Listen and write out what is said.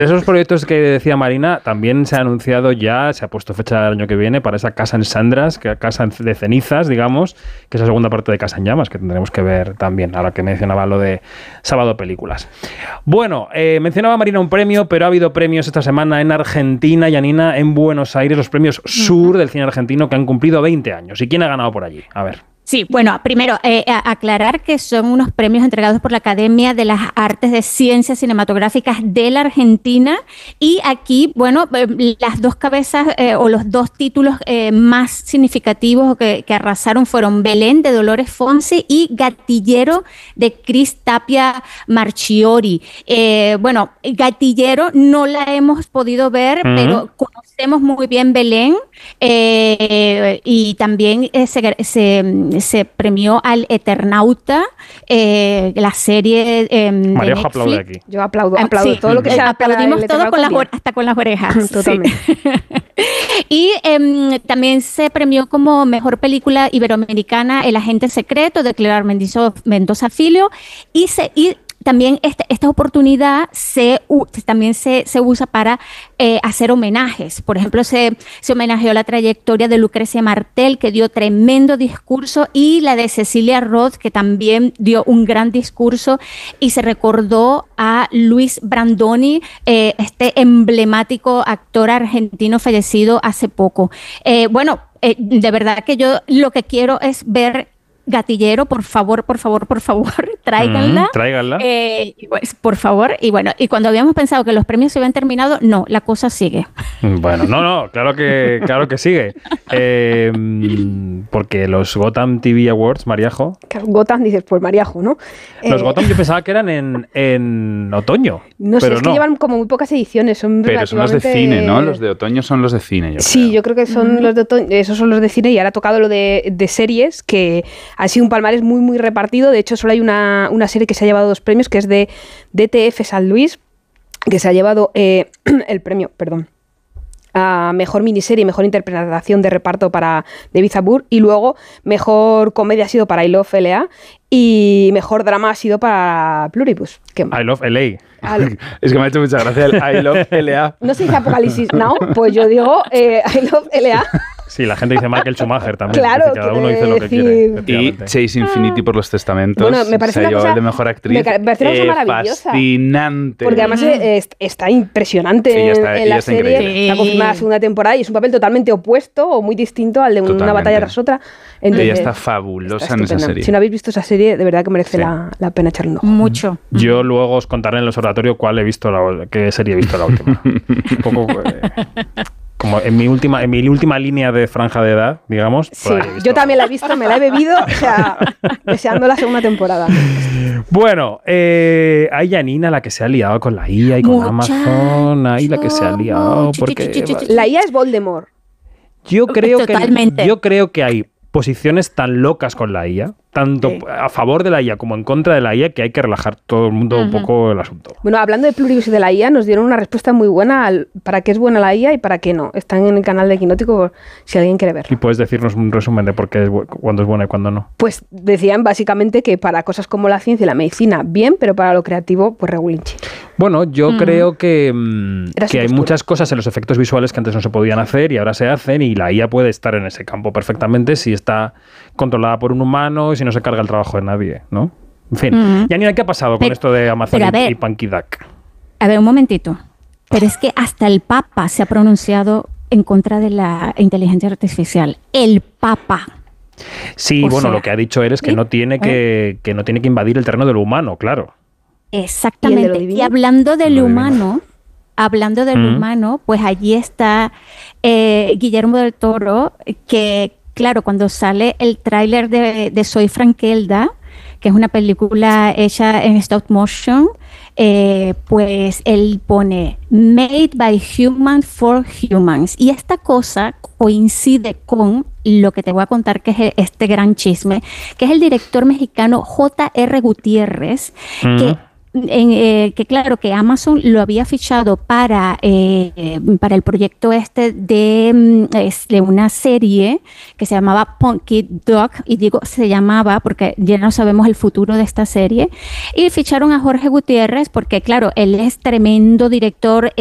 esos proyectos que decía Marina, también se ha anunciado ya, se ha puesto fecha del año que viene para esa Casa en Sandras, Casa de Cenizas, digamos, que es la segunda parte de Casa en Llamas, que tendremos que ver también, ahora que mencionaba lo de Sábado Películas. Bueno, mencionaba Marina un premio, pero ha habido premios esta semana en Argentina, Janina, en Buenos Aires, los premios Sur del cine argentino, que han cumplido 20 años. ¿Y quién ha ganado por allí? A ver. Sí, bueno, primero, aclarar que son unos premios entregados por la Academia de las Artes de Ciencias Cinematográficas de la Argentina, y aquí, bueno, las dos cabezas o los dos títulos más significativos que arrasaron fueron Belén de Dolores Fonsi y Gatillero de Cris Tapia Marchiori. Bueno, Gatillero no la hemos podido ver, pero conocemos muy bien Belén, y también se premió al Eternauta, la serie de María aplaude aquí. Yo aplaudo sí, todo lo que sea. Aplaudimos todo hasta con las orejas. Totalmente. Sí. Y también se premió como mejor película iberoamericana El Agente Secreto de Clara Mendoza Filho, y también esta oportunidad también se usa para hacer homenajes. Por ejemplo, se homenajeó la trayectoria de Lucrecia Martel, que dio tremendo discurso, y la de Cecilia Roth, que también dio un gran discurso, y se recordó a Luis Brandoni, este emblemático actor argentino fallecido hace poco. Bueno, de verdad que yo lo que quiero es ver Gatillero, por favor, tráiganla. Tráiganla. Pues, por favor. Y bueno, y cuando habíamos pensado que los premios se habían terminado, no, la cosa sigue. Bueno, no, claro que sigue. Porque los Gotham TV Awards, Mariajo. Gotham, dices, pues Mariajo, ¿no? Los Gotham yo pensaba que eran en otoño. No sé, es que llevan como muy pocas ediciones. Pero son los de cine, ¿no? Los de otoño son los de cine, yo creo que son los de otoño, esos son los de cine, y ahora ha tocado lo de series, que ha sido un palmarés muy, muy repartido. De hecho, solo hay una serie que se ha llevado 2 premios, que es de DTF San Luis, que se ha llevado el premio, a mejor miniserie y mejor interpretación de reparto para David Zabur, y luego mejor comedia ha sido para I Love L.A. y mejor drama ha sido para Pluribus. I Love L.A. Es que me ha hecho mucha gracia el I Love L.A. ¿No se dice Apocalipsis Now? Pues yo digo I Love L.A. Sí, la gente dice Michael Schumacher también. Claro, cada uno dice lo que quiere. Y Chase Infinity por los testamentos. Bueno, me parece una cosa de mejor actriz. Me parece una cosa maravillosa. Fascinante. Porque además está impresionante en la serie. Sí. Está confirmada la segunda temporada y es un papel totalmente opuesto o muy distinto al de una batalla tras otra. Entonces, ella está fabulosa en esa serie. Si no habéis visto esa serie, de verdad que merece la pena echarle un ojo. Mucho. Yo luego os contaré en el observatorio qué serie he visto la última. Un poco... como en mi última línea de franja de edad, digamos. Sí, yo también la he visto, me la he bebido, o sea, deseando la segunda temporada. Bueno, hay Janina, la que se ha liado con la IA y con Amazon, ahí la que se ha liado, porque... La IA es Voldemort. Yo creo que hay posiciones tan locas con la IA, tanto a favor de la IA como en contra de la IA, que hay que relajar todo el mundo un poco el asunto. Bueno, hablando de Pluribus y de la IA, nos dieron una respuesta muy buena para qué es buena la IA y para qué no. Están en el canal de Quinótico si alguien quiere verlo. ¿Y puedes decirnos un resumen de por qué cuándo es buena y cuándo no? Pues decían básicamente que para cosas como la ciencia y la medicina, bien, pero para lo creativo, pues regulinchi. Bueno, yo creo que hay muchas cosas en los efectos visuales que antes no se podían hacer y ahora se hacen, y la IA puede estar en ese campo perfectamente si está controlada por un humano y si no se carga el trabajo de nadie, ¿no? En fin. Janina, ¿qué ha pasado con esto de Amazon y Punky Duck? A ver, un momentito. Pero es que hasta el Papa se ha pronunciado en contra de la inteligencia artificial. El Papa. Sí, lo que ha dicho él es que no tiene que invadir el terreno de lo humano, claro. Exactamente. Y hablando del humano, pues allí está Guillermo del Toro, que claro, cuando sale el tráiler de Soy Frankelda, que es una película hecha en stop motion, pues él pone Made by Humans for Humans. Y esta cosa coincide con lo que te voy a contar, que es este gran chisme, que es el director mexicano J.R. Gutiérrez, que que claro, que Amazon lo había fichado para el proyecto este de una serie que se llamaba Punky Dog, y digo se llamaba porque ya no sabemos el futuro de esta serie, y ficharon a Jorge Gutiérrez porque claro, él es tremendo director,